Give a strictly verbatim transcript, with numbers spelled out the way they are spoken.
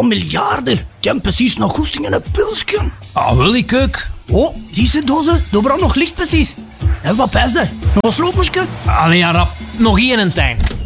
van miljarden. Ik heb precies nog goesting in een pilsje. Ah, wil ik ook. Oh, die zit dozen. Daar brandt nog licht precies. En wat is dat? Nog een sloopmoesje? Allee, ja, rap. Nog één en tijn.